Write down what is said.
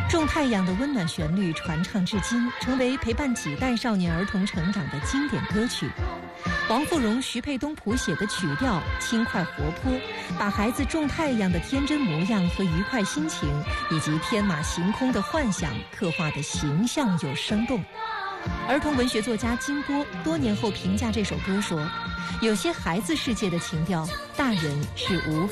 种太阳的温暖旋律传唱至今，成为陪伴几代少年儿童成长的经典歌曲。王富荣、徐沛东谱写的曲调轻快活泼，把孩子种太阳的天真模样和愉快心情，以及天马行空的幻想刻画的形象又生动。儿童文学作家金波多年后评价这首歌说：“有些孩子世界的情调，大人是无